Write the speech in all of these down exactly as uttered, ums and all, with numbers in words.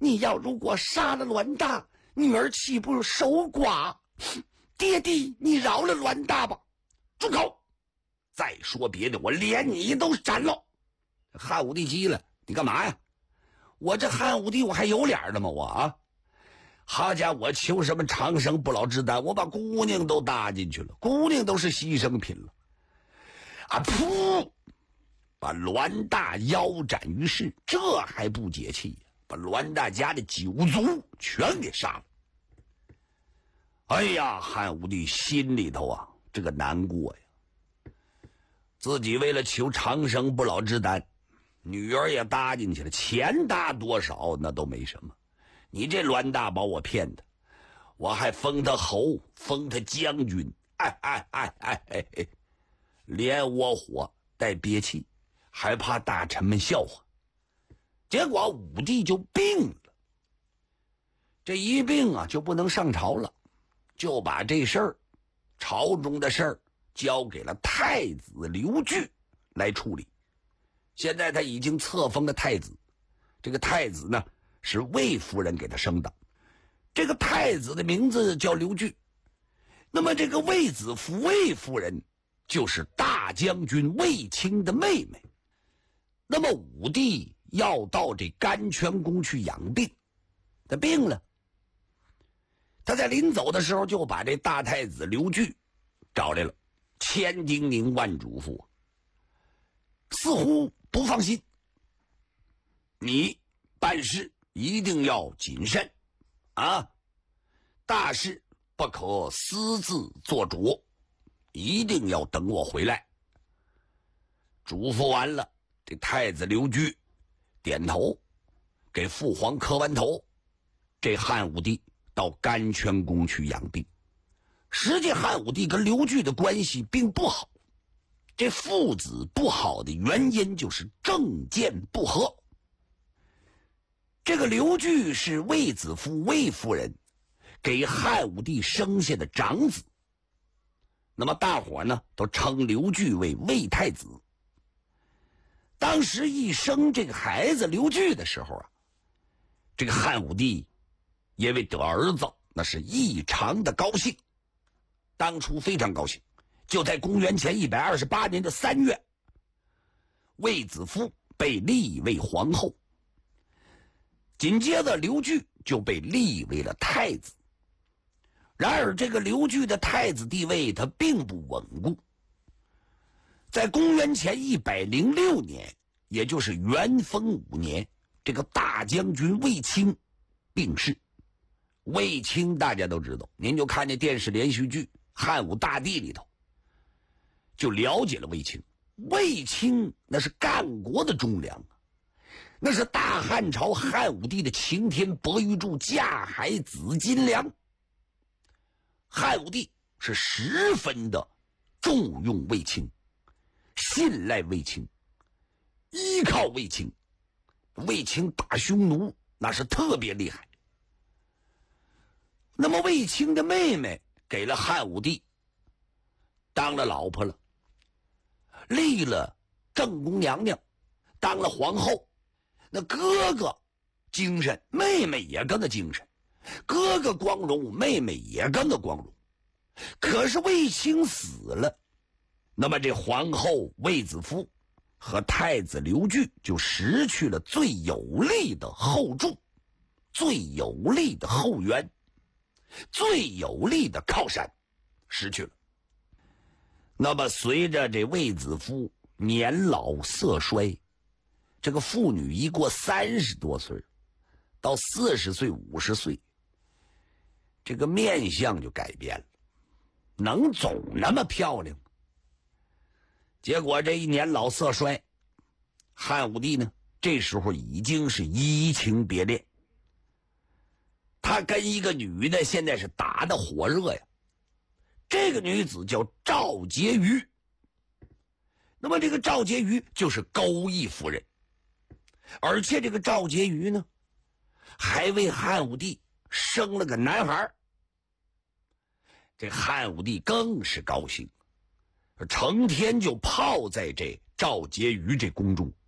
你要如果杀了栾大，女儿岂不守寡？爹地，你饶了栾大吧！住口！再说别的，我连你都斩了！汉武帝急了，你干嘛呀？我这汉武帝我还有脸的吗？我啊，好家伙，我求什么长生不老之丹，我把姑娘都搭进去了，姑娘都是牺牲品了啊！噗，把栾大腰斩于市，这还不解气呀？把栾大家的九族全给杀了。哎呀，汉武帝心里头啊这个难过呀，自己为了求长生不老之丹，女儿也搭进去了，钱搭多少那都没什么，你这栾大把我骗的，我还封他侯，封他将军，哎哎哎哎哎哎，连窝火带憋气，还怕大臣们笑话。结果武帝就病了，这一病啊就不能上朝了，就把这事儿，朝中的事儿交给了太子刘据来处理。现在他已经册封了太子，这个太子呢是魏夫人给他生的，这个太子的名字叫刘据。那么这个卫子夫魏夫人就是大将军卫青的妹妹。那么武帝要到这甘泉宫去养病，他病了，他在临走的时候就把这大太子刘据找来了，千叮咛万嘱咐，似乎不放心，你办事一定要谨慎啊，大事不可私自做主，一定要等我回来。嘱咐完了，这太子刘据点头，给父皇磕完头，这汉武帝到甘泉宫去养病。实际汉武帝跟刘据的关系并不好，这父子不好的原因就是政见不合。这个刘据是卫子夫卫夫人给汉武帝生下的长子，那么大伙呢都称刘据为卫太子。当时一生这个孩子刘据的时候啊，这个汉武帝因为得儿子那是异常的高兴，当初非常高兴。就在公元前一百二十八年的三月，卫子夫被立为皇后，紧接着刘据就被立为了太子。然而这个刘据的太子地位他并不稳固，在公元前一百零六年，也就是元丰五年，这个大将军卫青病逝。卫青大家都知道，您就看那电视连续剧《汉武大帝》里头就了解了卫青。卫青那是干国的忠良啊，那是大汉朝汉武帝的擎天博玉柱，架海紫金梁。汉武帝是十分的重用卫青，信赖卫青，依靠卫青。卫青打匈奴那是特别厉害。那么卫青的妹妹给了汉武帝当了老婆了，立了正宫娘娘，当了皇后。那哥哥精神，妹妹也跟着精神，哥哥光荣，妹妹也跟着光荣。可是卫青死了，那么这皇后卫子夫和太子刘据就失去了最有力的后柱，最有力的后援，最有力的靠山，失去了。那么随着这卫子夫年老色衰，这个妇女一过三十多岁，到四十岁五十岁，这个面相就改变了，能总那么漂亮吗？结果这一年老色衰，汉武帝呢这时候已经是移情别恋，他跟一个女的现在是打得火热呀。这个女子叫赵婕妤，那么这个赵婕妤就是高义夫人，而且这个赵婕妤呢还为汉武帝生了个男孩。这汉武帝更是高兴，成天就泡在这赵婕妤这宫中，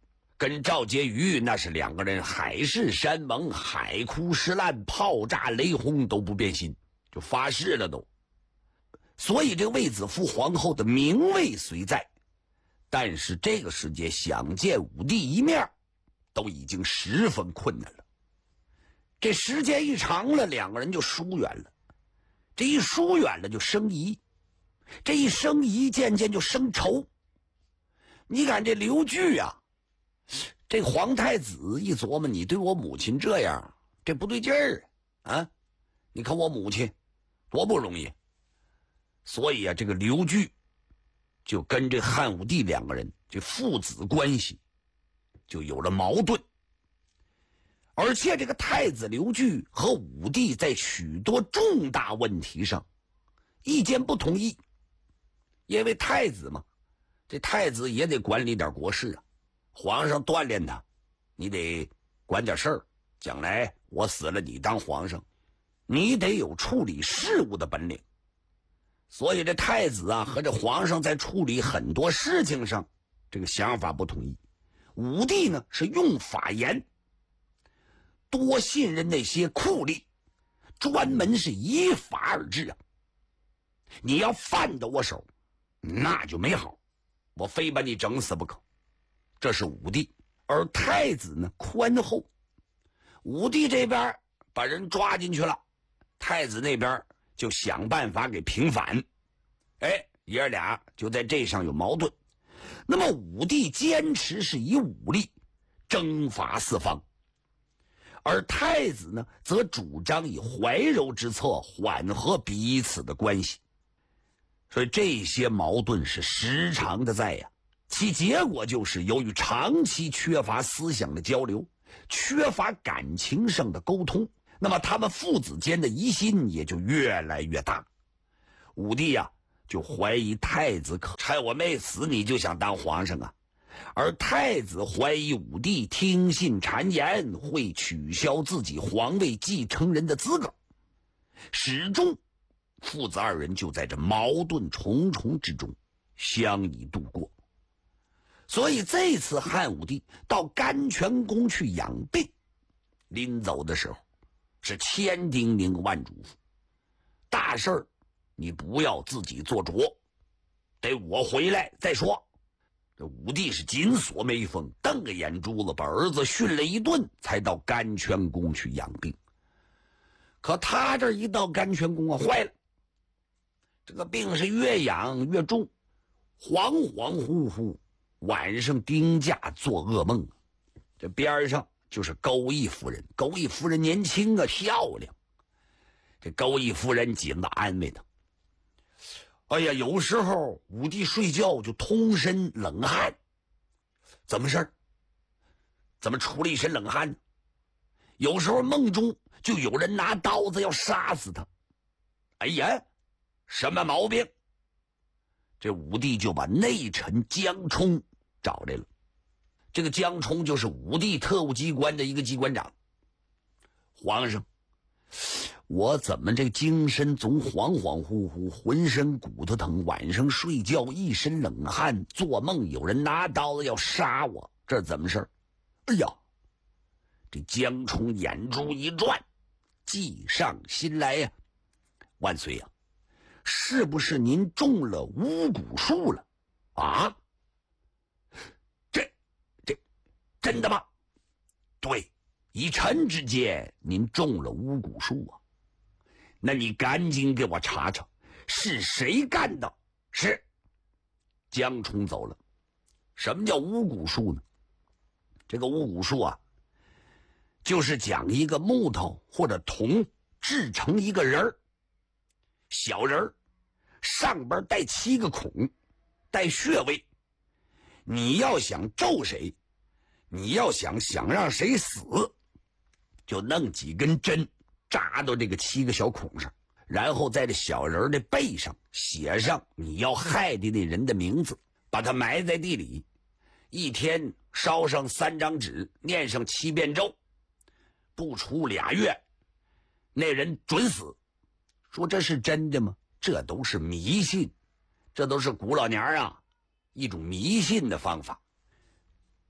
跟赵婕妤那是两个人海誓山盟，海枯石烂，炮炸雷轰都不变心，就发誓了都。所以这卫子夫皇后的名位虽在，但是这个时节想见武帝一面都已经十分困难了。这时间一长了，两个人就疏远了，这一疏远了就生疑，这一生疑渐渐就生仇。你看这刘据啊，这皇太子一琢磨，你对我母亲这样，这不对劲儿啊！你看我母亲多不容易。所以啊，这个刘据就跟这汉武帝两个人这父子关系就有了矛盾。而且这个太子刘据和武帝在许多重大问题上意见不统一，因为太子嘛，这太子也得管理点国事啊，皇上锻炼他，你得管点事儿，将来我死了你当皇上，你得有处理事务的本领。所以这太子啊和这皇上在处理很多事情上这个想法不统一。武帝呢是用法严，多信任那些酷吏，专门是依法而治啊。你要犯到我手，那就没好，我非把你整死不可。这是武帝。而太子呢宽厚，武帝这边把人抓进去了，太子那边就想办法给平反。哎，爷儿俩就在这上有矛盾。那么武帝坚持是以武力征伐四方，而太子呢则主张以怀柔之策缓和彼此的关系。所以这些矛盾是时常的在呀，其结果就是由于长期缺乏思想的交流，缺乏感情上的沟通，那么他们父子间的疑心也就越来越大。武帝呀、啊、就怀疑太子可趁我没死你就想当皇上啊，而太子怀疑武帝听信谗言会取消自己皇位继承人的资格。始终父子二人就在这矛盾重重之中相依度过。所以这次汉武帝到甘泉宫去养病，临走的时候是千叮咛万嘱咐，大事儿你不要自己做主，得我回来再说。这武帝是紧锁眉峰，瞪个眼珠子，把儿子训了一顿，才到甘泉宫去养病。可他这一到甘泉宫啊，坏了，这个病是越养越重，恍恍惚惚，晚上丁架做噩梦。这边上就是钩弋夫人，钩弋夫人年轻啊，漂亮。这钩弋夫人紧着安慰他，哎呀，有时候武帝睡觉就通身冷汗，怎么事儿？怎么出了一身冷汗呢？有时候梦中就有人拿刀子要杀死他。哎呀，什么毛病？这武帝就把内臣江充找来了。这个江充就是武帝特务机关的一个机关长。皇上，我怎么这精神总恍恍惚惚，浑身骨头疼，晚上睡觉一身冷汗，做梦有人拿刀子要杀我，这怎么事儿？哎呀，这江充眼珠一转，计上心来呀、啊！万岁呀、啊，是不是您中了巫蛊术了啊？这这真的吗？对，以臣之见，您中了巫蛊术啊！那你赶紧给我查查是谁干的。是。江充走了。什么叫巫蛊术呢？这个巫蛊术啊，就是将一个木头或者铜制成一个人儿，小人儿，上边带七个孔，带穴位。你要想咒谁，你要想想让谁死，就弄几根针扎到这个七个小孔上，然后在这小人的背上写上你要害的那人的名字，把他埋在地里，一天烧上三张纸，念上七遍咒，不出俩月，那人准死。说这是真的吗？这都是迷信，这都是古老娘啊一种迷信的方法。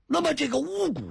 那么这个五谷